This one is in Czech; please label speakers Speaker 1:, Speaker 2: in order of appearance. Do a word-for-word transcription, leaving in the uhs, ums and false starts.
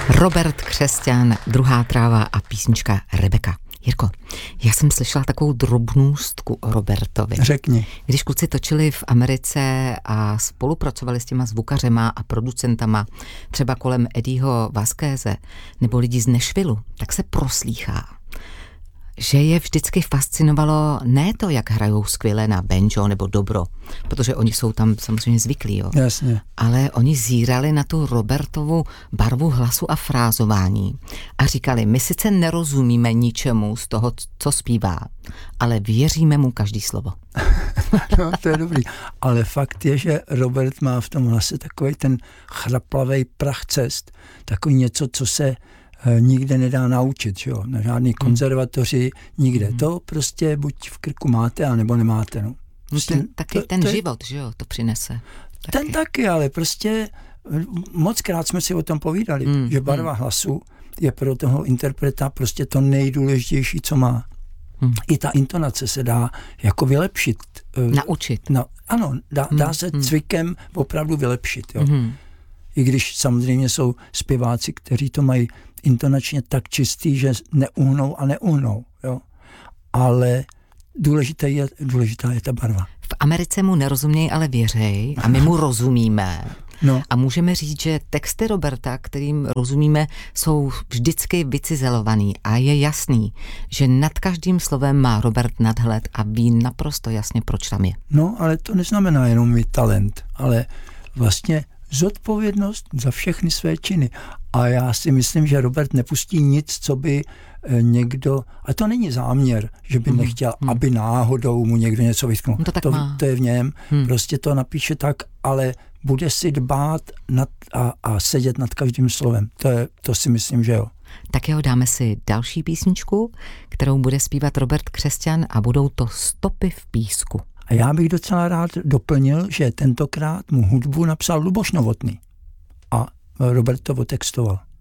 Speaker 1: Robert Křesťan, Druhá tráva a písnička Rebeka. Jirko, já jsem slyšela takovou drobnůstku o Robertovi.
Speaker 2: Řekni.
Speaker 1: Když kluci točili v Americe a spolupracovali s těma zvukařema a producentama, třeba kolem Eddieho Vasqueze nebo lidí z Nashvillu, tak se proslýchá, že je vždycky fascinovalo ne to, jak hrajou skvěle na banjo nebo dobro, protože oni jsou tam samozřejmě zvyklí, jo.
Speaker 2: Jasně.
Speaker 1: Ale oni zírali na tu Robertovu barvu hlasu a frázování a říkali, my sice nerozumíme ničemu z toho, co zpívá, ale věříme mu každý slovo.
Speaker 2: No, to je dobrý. Ale fakt je, že Robert má v tom hlase takový ten chraplavej prach cest, takový něco, co se nikde nedá naučit, jo? Na žádný konzervatoři, nikde. Hmm. To prostě buď v krku máte, anebo nemáte. No. Prostě,
Speaker 1: ten, taky
Speaker 2: to,
Speaker 1: ten
Speaker 2: to
Speaker 1: život, že jo, to přinese. Taky.
Speaker 2: Ten taky, ale prostě mockrát jsme si o tom povídali, hmm. že barva hmm. hlasu je pro toho interpreta prostě to nejdůležitější, co má. Hmm. I ta intonace se dá jako vylepšit.
Speaker 1: Naučit.
Speaker 2: No, ano, dá,
Speaker 1: hmm.
Speaker 2: dá se
Speaker 1: hmm.
Speaker 2: cvikem opravdu vylepšit. Jo?
Speaker 1: Hmm.
Speaker 2: I když samozřejmě jsou zpěváci, kteří to mají intonačně tak čistý, že neuhnou a neuhnou, jo. Ale důležitá je, důležitá je ta barva.
Speaker 1: V Americe mu nerozumějí, ale věřej a my mu rozumíme.
Speaker 2: No.
Speaker 1: A můžeme říct, že texty Roberta, kterým rozumíme, jsou vždycky vycizelovaný a je jasný, že nad každým slovem má Robert nadhled a ví naprosto jasně, proč tam je.
Speaker 2: No, ale to neznamená jenom mít talent, ale vlastně zodpovědnost za všechny své činy. A já si myslím, že Robert nepustí nic, co by někdo, a to není záměr, že by nechtěl, hmm. aby náhodou mu někdo něco vytknul.
Speaker 1: No to, tak
Speaker 2: to,
Speaker 1: má.
Speaker 2: to je v něm,
Speaker 1: hmm.
Speaker 2: prostě to napíše tak, ale bude si dbát nad, a, a sedět nad každým slovem. To, je, to si myslím, že jo.
Speaker 1: Tak jo, dáme si další písničku, kterou bude zpívat Robert Křesťan a budou to Stopy v písku.
Speaker 2: A já bych docela rád doplnil, že tentokrát mu hudbu napsal Luboš Novotný a Robert to otextoval.